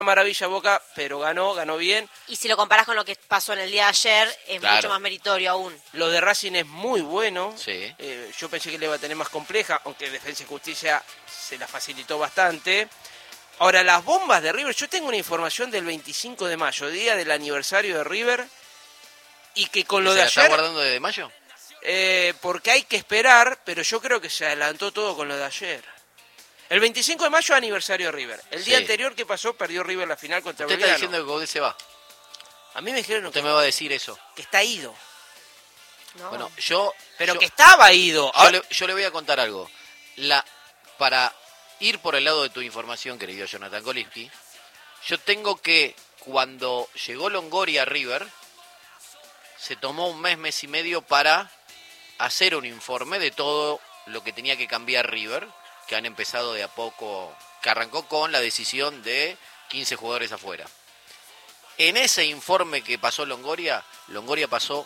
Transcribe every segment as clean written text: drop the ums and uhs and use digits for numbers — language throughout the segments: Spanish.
maravilla Boca, pero ganó bien. Y si lo comparás con lo que pasó en el día de ayer, es mucho más meritorio aún. Lo de Racing es muy bueno. Sí. Yo pensé que le iba a tener más compleja, aunque Defensa y Justicia se la facilitó bastante. Ahora, las bombas de River, yo tengo una información del 25 de mayo, día del aniversario de River, y que con lo de ayer... ¿Se la está guardando desde mayo? Porque hay que esperar, pero yo creo que se adelantó todo con lo de ayer. El 25 de mayo, aniversario de River. El día anterior, ¿qué pasó? Perdió River la final contra Belgrano. Usted está diciendo que Coudet se va. A mí me dijeron Usted me va a decir eso. Que está ido. No. Bueno, Pero que estaba ido. Yo le voy a contar algo. Para ir por el lado de tu información, querido Jonathan Golinski, yo tengo que, cuando llegó Longoria a River, se tomó un mes y medio para hacer un informe de todo lo que tenía que cambiar River, que han empezado de a poco, que arrancó con la decisión de 15 jugadores afuera. En ese informe que pasó Longoria pasó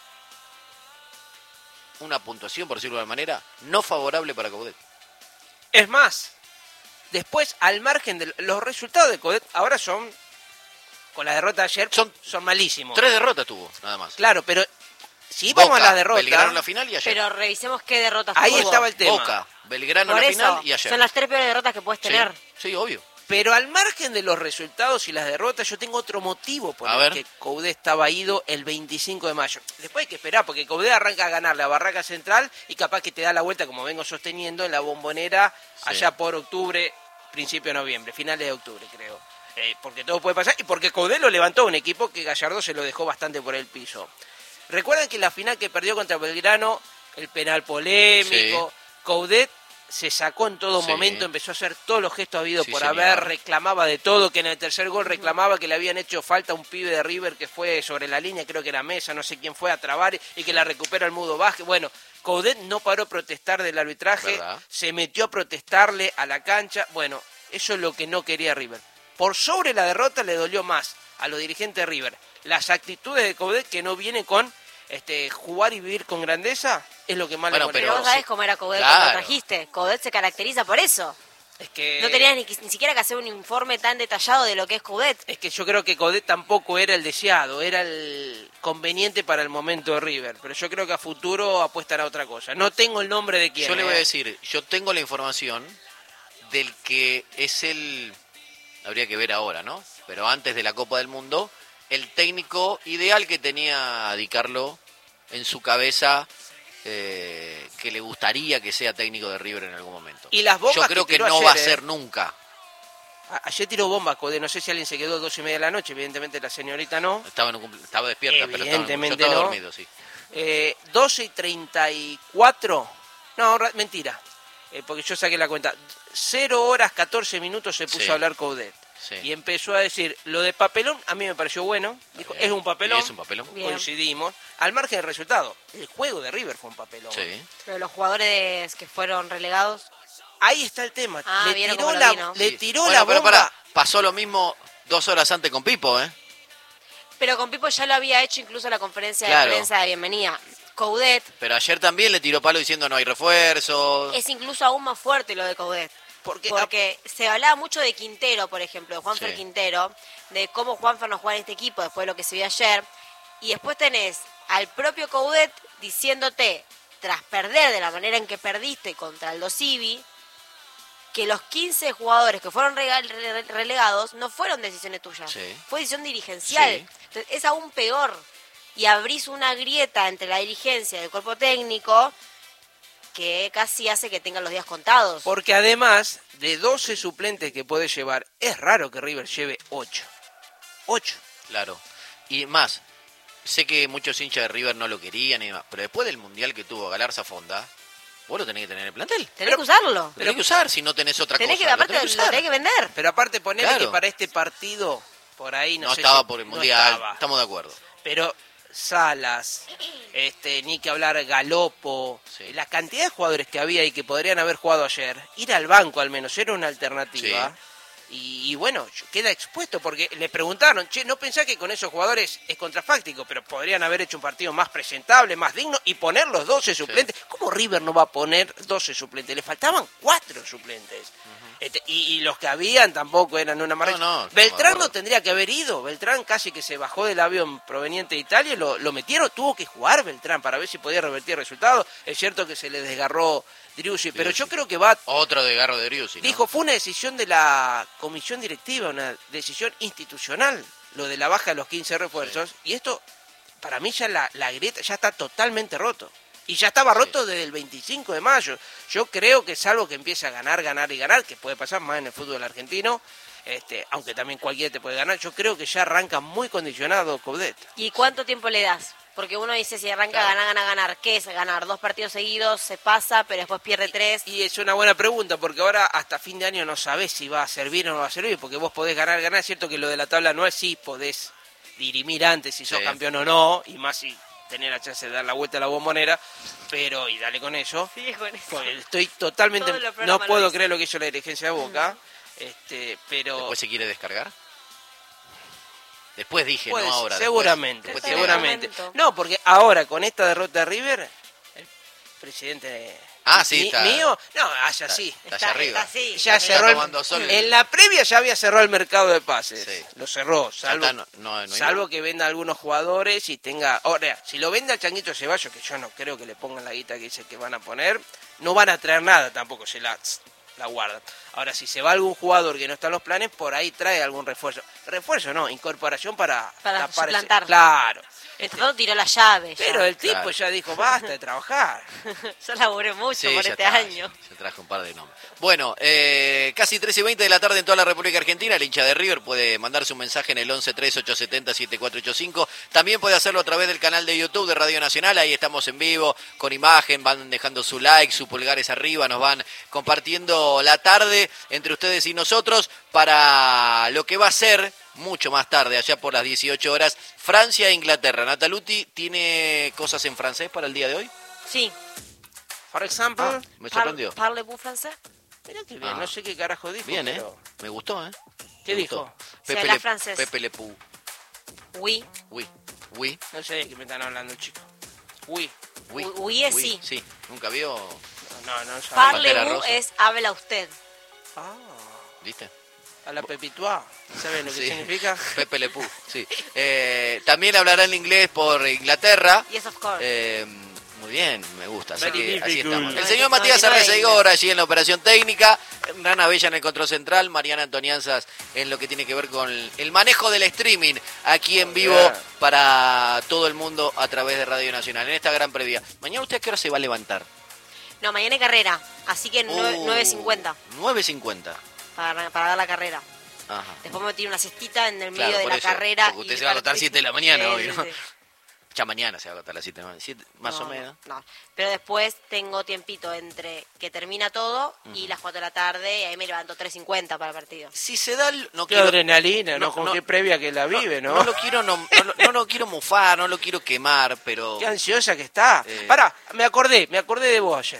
una puntuación, por decirlo de alguna manera, no favorable para Coudet. Es más, después, al margen de los resultados de Coudet, ahora son, con la derrota de ayer, son malísimos. 3 derrotas tuvo, nada más. Claro, pero si vamos a la derrota... Belgrano en la final y ayer. Pero revisemos qué derrotas ahí tuvo. Estaba el tema. Boca, Belgrano Por en la eso, final y ayer. son las 3 peores derrotas que puedes tener. Sí, obvio. Pero al margen de los resultados y las derrotas, yo tengo otro motivo por el que Coudet estaba ido el 25 de mayo. Después hay que esperar, porque Coudet arranca a ganar la Barraca Central y capaz que te da la vuelta, como vengo sosteniendo, en la Bombonera allá por octubre, principio de noviembre, finales de octubre creo. Porque todo puede pasar y porque Coudet lo levantó un equipo que Gallardo se lo dejó bastante por el piso. Recuerdan que la final que perdió contra Belgrano, el penal polémico, Coudet se sacó en todo momento, empezó a hacer todos los gestos habidos por haber, reclamaba de todo, que en el tercer gol reclamaba que le habían hecho falta a un pibe de River que fue sobre la línea, creo que era Mesa, no sé quién fue, a trabar y que la recupera el Mudo Vázquez. Bueno, Coudet no paró a protestar del arbitraje, se metió a protestarle a la cancha. Bueno, eso es lo que no quería River. Por sobre la derrota le dolió más a los dirigentes de River las actitudes de Coudet, que no vienen con jugar y vivir con grandeza, es lo que más le molesta. Pero vos sabés cómo era Coudet cuando lo trajiste. Coudet se caracteriza por eso. Es que no tenías ni siquiera que hacer un informe tan detallado de lo que es Coudet. Es que yo creo que Coudet tampoco era el deseado, era el conveniente para el momento de River, pero yo creo que a futuro apuestan a otra cosa. No tengo el nombre de quién. Yo le voy a decir, yo tengo la información del que es habría que ver ahora, ¿no? Pero antes de la Copa del Mundo, el técnico ideal que tenía Di Carlo en su cabeza, que le gustaría que sea técnico de River en algún momento. Y las bombas yo creo que no ayer, va a ser nunca. Ayer tiró bombas, Coudet, no sé si alguien se quedó 2:30 de la noche, evidentemente la señorita no. Estaba despierta, pero yo estaba dormido, sí. 12:34, no, mentira, porque yo saqué la cuenta, 0 horas 14 minutos se puso a hablar Coudet. Y empezó a decir, lo de papelón a mí me pareció bueno, dijo, es un papelón, coincidimos, al margen del resultado, el juego de River fue un papelón. Pero los jugadores que fueron relegados... Ahí está el tema, le tiró bueno, la bomba. Pero pasó lo mismo 2 horas antes con Pipo, Pero con Pipo ya lo había hecho incluso la conferencia de prensa de bienvenida. Coudet... Pero ayer también le tiró palo diciendo no hay refuerzos. Es incluso aún más fuerte lo de Coudet. Porque se hablaba mucho de Quintero, por ejemplo, de Juanfer Quintero, de cómo Juanfer no juega en este equipo después de lo que se vio ayer. Y después tenés al propio Coudet diciéndote, tras perder de la manera en que perdiste contra Aldo Civi, que los 15 jugadores que fueron relegados no fueron decisiones tuyas. Fue decisión dirigencial. Entonces, es aún peor. Y abrís una grieta entre la dirigencia y el cuerpo técnico que casi hace que tengan los días contados. Porque además de 12 suplentes que puede llevar, es raro que River lleve 8. 8. Claro. Y más, sé que muchos hinchas de River no lo querían y demás, pero después del Mundial que tuvo Galarza Fonda, vos lo tenés que tener en el plantel. Tenés que usarlo. Lo tenés que usar si no tenés otra cosa. Aparte lo tenés que vender. Pero aparte ponele que para este partido, por ahí no sé estaba si, por el Mundial, no estamos de acuerdo. Pero Salas, ni que hablar Galopo, la cantidad de jugadores que había y que podrían haber jugado ayer, ir al banco al menos era una alternativa. Y bueno, queda expuesto porque le preguntaron, che, ¿no pensás que con esos jugadores es contrafáctico? Pero podrían haber hecho un partido más presentable, más digno y poner los 12 suplentes. ¿Cómo River no va a poner 12 suplentes? Le faltaban 4 suplentes. Y los que habían tampoco eran una maravilla. Beltrán no tendría que haber ido. Beltrán casi que se bajó del avión proveniente de Italia y lo metieron. Tuvo que jugar Beltrán para ver si podía revertir el resultado. Es cierto que se le desgarró Driussi, pero yo creo que va... Otro desgarro de Driussi, ¿no? Dijo, fue una decisión de la comisión directiva, una decisión institucional, lo de la baja de los 15 refuerzos. Y esto, para mí ya la grieta ya está totalmente roto. Y ya estaba roto desde el 25 de mayo. Yo creo que salvo que empiece a ganar, que puede pasar más en el fútbol argentino, aunque también cualquiera te puede ganar, yo creo que ya arranca muy condicionado Coudet. ¿Y cuánto tiempo le das? Porque uno dice, si arranca ganar, ¿qué es ganar? 2 partidos seguidos, se pasa, pero después pierde 3. Y es una buena pregunta, porque ahora hasta fin de año no sabés si va a servir o no va a servir, porque vos podés ganar. Es cierto que lo de la tabla anual sí podés dirimir antes si sos campeón o no, y más si tenés la chance de dar la vuelta a la Bombonera, pero, y dale con eso. Sí, con eso. Estoy totalmente, no puedo creer lo que hizo la dirigencia de Boca, pero... ¿Después se quiere descargar? Después dije, no ahora. Seguramente. No, porque ahora con esta derrota de River, el presidente mío, no, allá sí. Está allá arriba. Ya cerró en la previa ya había cerrado el mercado de pases. Sí. Lo cerró, salvo que venda algunos jugadores y tenga... Ahora, si lo vende al Changuito Ceballos, que yo no creo que le pongan la guita que dice que van a poner, no van a traer nada tampoco, se la guardan. Ahora, si se va algún jugador que no está en los planes, por ahí trae algún refuerzo. Refuerzo no, incorporación para suplantar. Claro. Todo tiró la llave. Pero el tipo ya dijo, basta de trabajar. Yo laburé mucho por este año. Se trajo un par de nombres. Bueno, casi 13:20 de la tarde en toda la República Argentina. El hincha de River puede mandarse un mensaje en el 1138707485. También puede hacerlo a través del canal de YouTube de Radio Nacional. Ahí estamos en vivo, con imagen. Van dejando su like, sus pulgares arriba. Nos van compartiendo la tarde entre ustedes y nosotros para lo que va a ser mucho más tarde, allá por las 18 horas, Francia e Inglaterra. Nataluti, ¿tiene cosas en francés para el día de hoy? Sí. Por ejemplo, me sorprendió. ¿Parlez-vous francés? Mira que bien, no sé qué carajo dijo. Bien, pero... Me gustó, ¿Qué dijo? Pepe Le Pou. Oui. No sé de qué me están hablando, chicos. Oui es sí. Sí, ¿nunca vio? No. Parlez-vous es habla usted. ¿Viste? A la Pepitois, ¿sabes lo que significa? Pepe Le Pou, sí. También hablará en inglés por Inglaterra. Yes, of course. Muy bien, me gusta, así Magnificul. estamos. El señor Matías Arreceigor allí en la operación técnica, Rana Bella en el control central, Mariana Antonianzas en lo que tiene que ver con el manejo del streaming aquí en vivo para todo el mundo a través de Radio Nacional, en esta gran previa. ¿Mañana usted a qué hora se va a levantar? No, mañana hay carrera, así que 9:50. 9:50. Para dar la carrera. Ajá. Después me tiro una cestita en el medio de la carrera. Porque usted se va a levantar 7 de la mañana hoy, ¿no? Sí. Ya mañana se va a levantar a las 7 de la mañana, más o menos. No, pero después tengo tiempito entre que termina todo y las 4 de la tarde, y ahí me levanto 3:50 para el partido. Si se da... Qué adrenalina, ¿no? Con qué previa que la vive, ¿no? No lo quiero mufar, no lo quiero quemar, pero... Qué ansiosa que está. Pará, me acordé de vos ayer.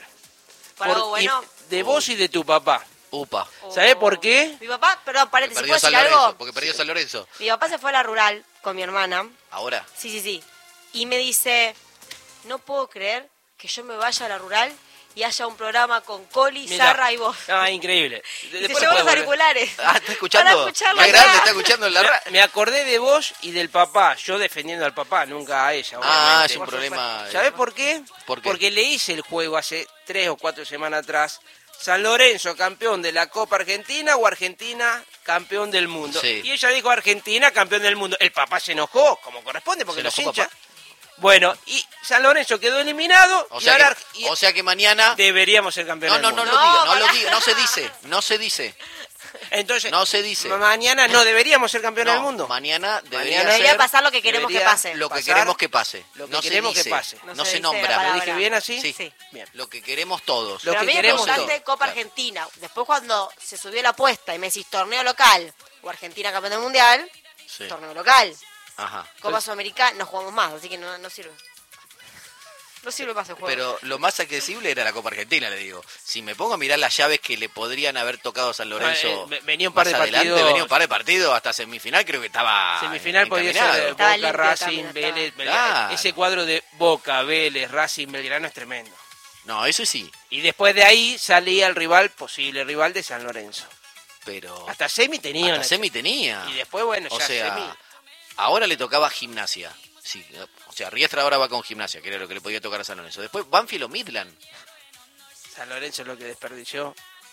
De vos y de tu papá. Upa. ¿Sabés por qué? Mi papá, perdón, paréntesis, ¿puedo decir algo? Porque perdió San Lorenzo. Mi papá se fue a la rural con mi hermana. ¿Ahora? Sí. Y me dice, no puedo creer que yo me vaya a la rural y haya un programa con Coli, Sarra y vos. Increíble. Se llevó los auriculares. ¿Está escuchando? Qué grande, está escuchando la radio. Me acordé de vos y del papá. Yo defendiendo al papá, nunca a ella. Obviamente. Es un problema. ¿Sabés por qué? ¿Por qué? Porque le hice el juego hace 3 o 4 semanas atrás. San Lorenzo, campeón de la Copa Argentina, o Argentina, campeón del mundo. Sí. Y ella dijo Argentina, campeón del mundo. El papá se enojó, como corresponde, porque los hinchas... Papá? Bueno, y San Lorenzo quedó eliminado. O sea que mañana... Deberíamos ser campeones del mundo. No lo diga, no se dice. Entonces, no se dice. Mañana no deberíamos ser campeones del mundo. Mañana debería pasar lo que queremos que pase. Lo que queremos que pase. Lo que queremos que pase. No se nombra. ¿Lo dije bien así? Sí. Bien. Lo que queremos todos. Pero a mí me importante Copa Argentina. Después cuando se subió la apuesta y me decís torneo local o Argentina campeón del mundial, torneo local. Ajá. Copa Sudamericana no jugamos más, así que no sirve. No sirve más el juego. Pero lo más accesible era la Copa Argentina, le digo. Si me pongo a mirar las llaves que le podrían haber tocado a San Lorenzo venía un par de partidos. Venía un par de partidos hasta semifinal, creo que estaba semifinal podía ser Boca, Racing, Vélez. Claro. Ese cuadro de Boca, Vélez, Racing, Belgrano es tremendo. No, eso sí. Y después de ahí salía el rival, posible rival de San Lorenzo. Pero hasta semi tenía. Hasta semi tenía. Y después, bueno, o ya sea, semi. Ahora le tocaba Gimnasia. Sí, o sea, Riestra ahora va con Gimnasia, que era lo que le podía tocar a San Lorenzo. Después Banfield o Midland. San Lorenzo es lo que desperdició.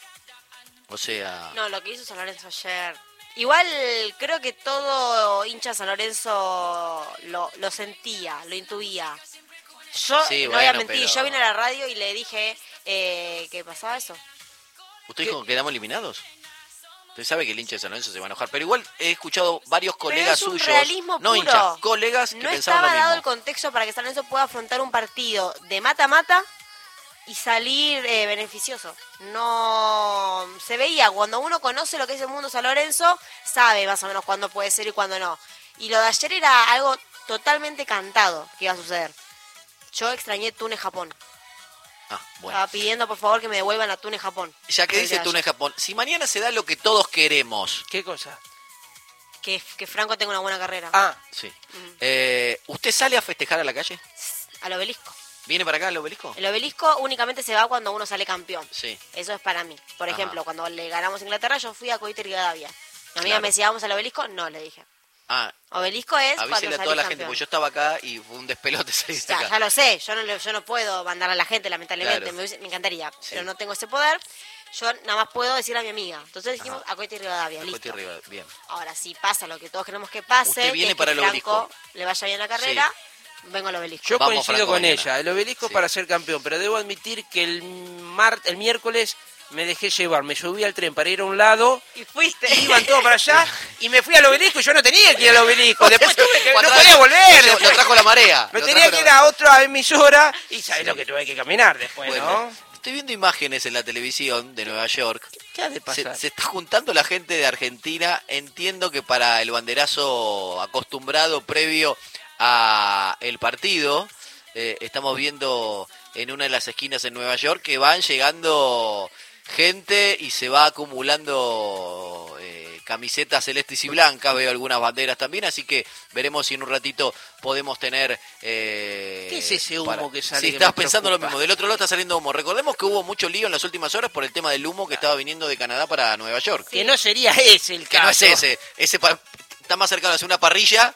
O sea... No, lo que hizo San Lorenzo ayer... Igual creo que todo hincha San Lorenzo lo sentía, lo intuía. Yo sí, no voy a mentir, yo vine a la radio y le dije que pasaba eso. ¿Usted dijo que quedamos eliminados? Usted sabe que el hincha de San Lorenzo se va a enojar, pero igual he escuchado varios colegas suyos, no puro. Hinchas, colegas que no pensaban lo mismo. No estaba dado el contexto para que San Lorenzo pueda afrontar un partido de mata-mata y salir beneficioso. No se veía, cuando uno conoce lo que es el mundo San Lorenzo, sabe más o menos cuándo puede ser y cuándo no. Y lo de ayer era algo totalmente cantado que iba a suceder. Yo extrañé Túnez-Japón. Bueno. Estaba pidiendo por favor que me devuelvan a Túnez-Japón. Ya que dice Túnez-Japón, si mañana se da lo que todos queremos. ¿Qué cosa? Que Franco tenga una buena carrera. Sí. ¿Usted sale a festejar a la calle? Al obelisco. ¿Viene para acá el obelisco? El obelisco únicamente se va cuando uno sale campeón. Sí. Eso es para mí. Por ejemplo, cuando le ganamos a Inglaterra, yo fui a Coito y Rivadavia. Mi amiga me decía, ¿vamos al obelisco? No, le dije. Obelisco es cuando salís a toda la campeón. gente, porque yo estaba acá y fue un despelote salir de acá. Ya lo sé, yo no puedo mandar a la gente, lamentablemente. Claro. Me encantaría, pero no tengo ese poder. Yo nada más puedo decirle a mi amiga. Entonces dijimos a Coito y Rivadavia, listo. Bien. Ahora, si pasa lo que todos queremos que pase, usted viene que para el Franco le vaya bien la carrera... Sí. Vengo al obelisco. Yo coincido con ella, el obelisco para ser campeón, pero debo admitir que el miércoles me dejé llevar, me subí al tren para ir a un lado y fuiste. Y iban todos para allá y me fui al obelisco y yo no tenía que ir al obelisco. Después tuve que, no podía volver. Lo trajo la marea. Me tenía que ir a otra emisora y sabes lo que tuve que caminar después, bueno, ¿no? Estoy viendo imágenes en la televisión de Nueva York. ¿Qué ha de pasar? Se está juntando la gente de Argentina. Entiendo que para el banderazo acostumbrado previo a el partido, estamos viendo en una de las esquinas en Nueva York que van llegando gente y se va acumulando camisetas celestes y blancas, veo algunas banderas también, así que veremos si en un ratito podemos tener... ¿Qué es ese humo que sale? Sí, estás pensando lo mismo, del otro lado está saliendo humo. Recordemos que hubo mucho lío en las últimas horas por el tema del humo que estaba viniendo de Canadá para Nueva York. Que no sería ese el caso. Que no es ese está más cercano a hacer una parrilla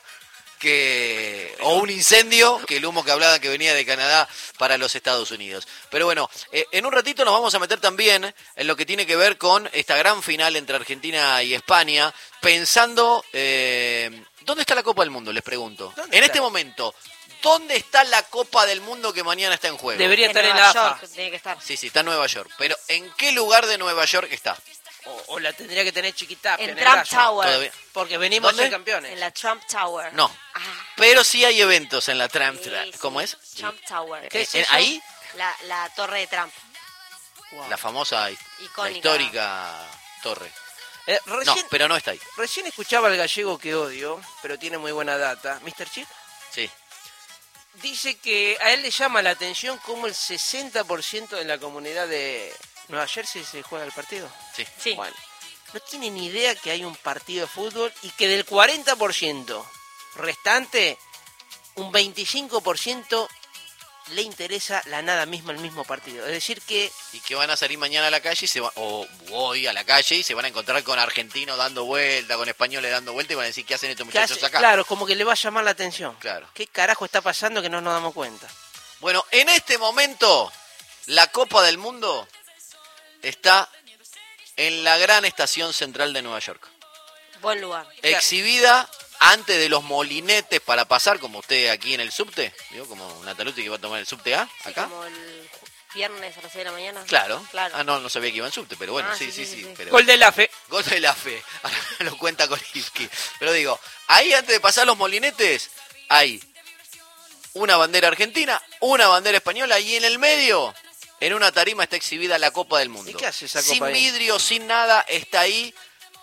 o un incendio que el humo que hablaban que venía de Canadá para los Estados Unidos. Pero bueno, en un ratito nos vamos a meter también en lo que tiene que ver con esta gran final entre Argentina y España, pensando, ¿dónde está la Copa del Mundo? Les pregunto. En este momento, ¿dónde está la Copa del Mundo que mañana está en juego? Debería estar en la AFA. Tiene que estar. Sí, está en Nueva York. Pero ¿en qué lugar de Nueva York está? O la tendría que tener chiquita. En Trump Tower. Todavía. Porque venimos de campeones. En la Trump Tower. No. Pero sí hay eventos en la Trump. ¿Cómo es? Trump Tower. ¿Qué es eso? ¿Ahí? La torre de Trump. Wow. La famosa, la histórica torre. Recién, no, pero no está ahí. Recién escuchaba al gallego que odio, pero tiene muy buena data. ¿Mr. Chip? Sí. Dice que a él le llama la atención cómo el 60% de la comunidad de Nueva Jersey se juega el partido. Sí. Bueno, no tiene ni idea que hay un partido de fútbol y que del 40% restante, un 25% le interesa la nada misma el mismo partido. Es decir que... Y que van a salir mañana a la calle o hoy a la calle y se van a encontrar con argentinos dando vuelta, con españoles dando vuelta y van a decir, ¿qué hacen estos muchachos acá? Claro, como que le va a llamar la atención. Claro. ¿Qué carajo está pasando que no nos damos cuenta? Bueno, en este momento, la Copa del Mundo está en la gran estación central de Nueva York. Buen lugar. Exhibida antes de los molinetes para pasar, como usted aquí en el subte, digo, como Nataluti que va a tomar el subte A, acá. Sí, como el viernes a las 6 de la mañana. Claro. No sabía que iba en subte, pero bueno, sí. Pero... Gol de la fe. Gol de la fe, ahora lo cuenta Kolivsky. Pero digo, ahí antes de pasar los molinetes, hay una bandera argentina, una bandera española y en el medio... En una tarima está exhibida la Copa del Mundo. ¿Y qué hace esa Copa sin ahí? vidrio, sin nada, está ahí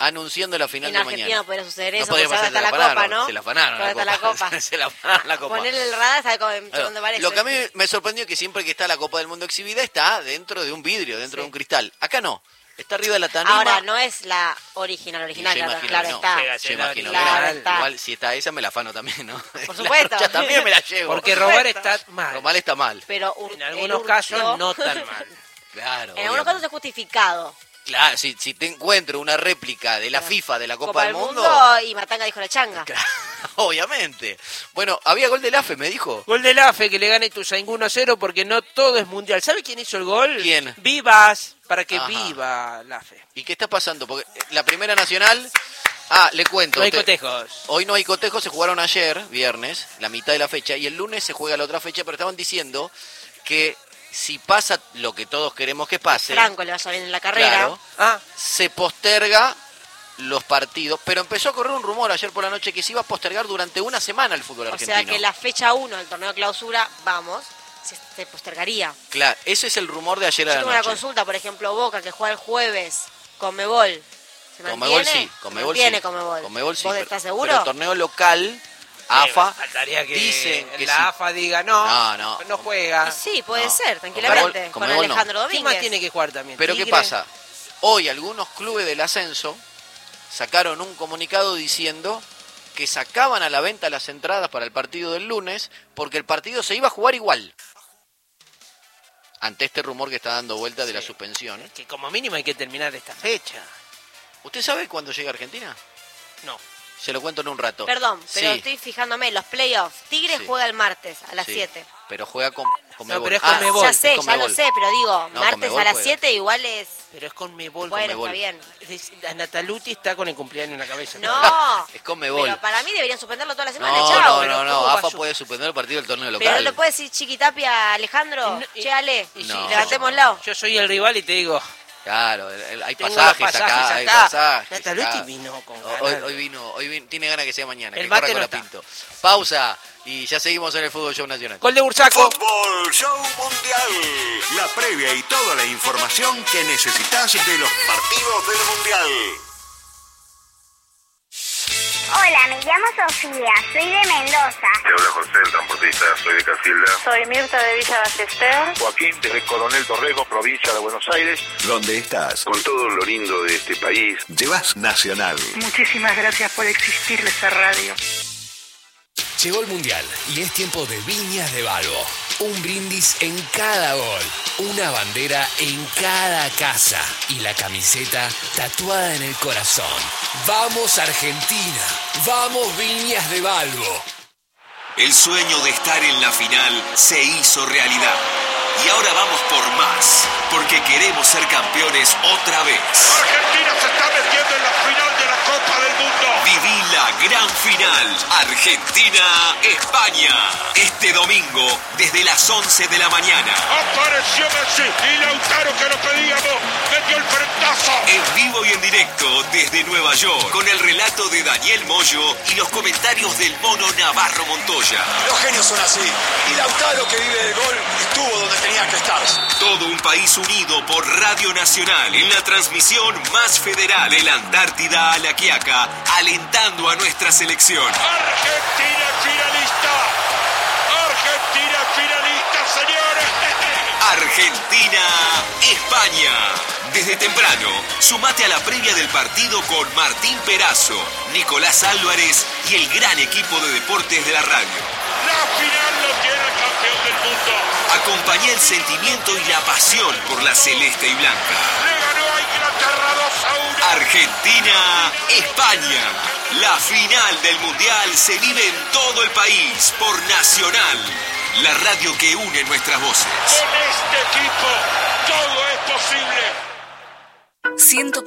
anunciando la final de mañana. En Argentina no podría suceder eso, no podría porque pasar la Copa, ¿no? Se la afanaron la Copa. Se la afanaron la Copa. Ponerle el radar, ¿sabes dónde parece? Lo que a mí me sorprendió es que siempre que está la Copa del Mundo exhibida está dentro de un vidrio, dentro de un cristal. Acá no. Está arriba de la tarima. Ahora, no es la original, claro, no. está. Yo imagino claro, está. Igual, si está esa, me la afano también, ¿no? Por supuesto. Ya también me la llevo. Porque robar está mal. Robar está mal. Pero en algunos casos no tan mal. Claro. En algunos casos es justificado. Claro, si te encuentro una réplica de la FIFA de la Copa del Mundo y Matanga dijo la changa. Claro, obviamente. Bueno, había gol del AFE, me dijo. Gol del AFE, que le gane Ituzaingó 1-0 porque no todo es mundial. ¿Sabe quién hizo el gol? ¿Quién? Vivas, para que viva el AFE. ¿Y qué está pasando? Porque la Primera Nacional... le cuento. No hay cotejos. Hoy no hay cotejos, se jugaron ayer, viernes, la mitad de la fecha, y el lunes se juega la otra fecha, pero estaban diciendo que si pasa lo que todos queremos que pase... Franco le vaya bien en la carrera. Claro, se posterga los partidos, pero empezó a correr un rumor ayer por la noche que se iba a postergar durante una semana el fútbol argentino. O sea que la fecha 1 del torneo de clausura, se postergaría. Claro, ese es el rumor de ayer a la noche. Yo tengo una consulta, por ejemplo, Boca, que juega el jueves, Conmebol. ¿Se Conmebol sí, Conmebol sí. ¿Vos estás seguro? Pero el torneo local... AFA faltaría que dicen que la AFA diga no juega. Y sí, puede ser, tranquilamente, con Alejandro Domínguez. ¿Quién más tiene que jugar también? Pero Tigre. ¿qué pasa? Hoy algunos clubes del ascenso sacaron un comunicado diciendo que sacaban a la venta las entradas para el partido del lunes porque el partido se iba a jugar igual. Ante este rumor que está dando vuelta de la suspensión. Es que como mínimo hay que terminar esta fecha. ¿Usted sabe cuándo llega Argentina? No. Se lo cuento en un rato. Perdón, pero estoy fijándome, los playoffs. Tigres juega el martes a las 7. Pero juega con No, pero es Conmebol. Ya sé, ya lo sé, pero digo, No, martes Conmebol a las juega. 7 igual es... Pero es Conmebol. Bueno, está bien. Nataluti está con el cumpleaños en la cabeza. No, es Conmebol. pero para mí deberían suspenderlo toda la semana, No, chao. no, AFA puede suspender el partido del torneo local. Pero no le puede decir Chiquitapia a Alejandro, Ale, No. levantémoslo. Yo soy el rival y te digo... Claro, hay Tengo pasajes los acá, hay pasajes. Nataluti vino con ganas. Hoy vino, tiene ganas que sea mañana. El que mate corra con no la está. Pinto. Pausa y ya seguimos en el Fútbol Show Nacional. Gol de Bursaco. Fútbol Show Mundial. La previa y toda la información que necesitas de los partidos del Mundial. Hola, me llamo Sofía, soy de Mendoza. Te habla José, el transportista, soy de Casilda. Soy Mirta de Villa Ballester. Joaquín, desde Coronel Dorrego, provincia de Buenos Aires. ¿Dónde estás? Con todo lo lindo de este país. Llevas Nacional. Muchísimas gracias por existir esa radio. Llegó el Mundial y es tiempo de Viñas de Balbo. Un brindis en cada gol, una bandera en cada casa y la camiseta tatuada en el corazón. ¡Vamos Argentina! ¡Vamos Viñas de Balbo! El sueño de estar en la final se hizo realidad. Y ahora vamos por más, porque queremos ser campeones otra vez. Argentina se está metiendo en la final de la Copa del Mundo. Viví la gran final, Argentina-España. Este domingo, desde las 11 de la mañana. Apareció Messi y Lautaro, que lo pedíamos, metió el frentazo. En vivo y en directo desde Nueva York, con el relato de Daniel Moyo y los comentarios del mono Navarro Montoya. Los genios son así. Y Lautaro, que vive del gol, estuvo donde tenía que estar. Todo un país unido por Radio Nacional en la transmisión más federal de la Antártida a la Quiaca, alentando a nuestra selección. Argentina finalista. Argentina finalista, señores. Argentina-España. Desde temprano, sumate a la previa del partido con Martín Perazo, Nicolás Álvarez y el gran equipo de deportes de la radio. La final lo tiene el campeón del mundo. Acompañá el sentimiento y la pasión por la celeste y blanca. Le ganó a Inglaterra 2-1. Argentina-España. La final del Mundial se vive en todo el país por Nacional, la radio que une nuestras voces. Con este equipo todo es posible.